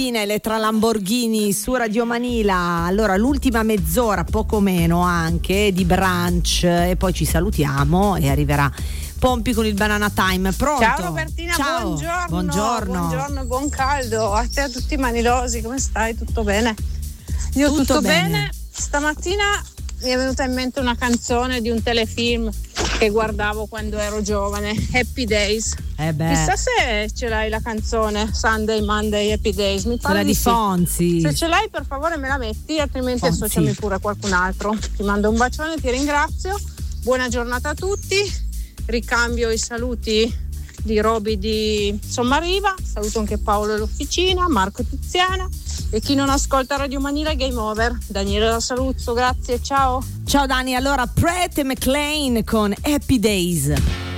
Tra Lamborghini su Radio Manila. Allora, l'ultima mezz'ora, poco meno anche, di brunch, e poi ci salutiamo e arriverà Pompi con il Banana Time. Pronto? Ciao Robertina, ciao. Buongiorno, buon caldo a te, a tutti i manilosi, come stai? Tutto bene? Io tutto bene. Stamattina mi è venuta in mente una canzone di un telefilm che guardavo quando ero giovane, Happy Days. Chissà se ce l'hai la canzone Sunday, Monday, Happy Days. Mi pare di Fonzi. Se ce l'hai, per favore me la metti, altrimenti associami pure a qualcun altro. Ti mando un bacione, ti ringrazio. Buona giornata a tutti. Ricambio i saluti di Roby di Sommariva. Saluto anche Paolo dell'Officina, Marco e Tiziana. E chi non ascolta Radio Manila, Game Over. Daniele da Saluzzo, grazie, ciao. Ciao Dani, allora Pratt e McLean con Happy Days.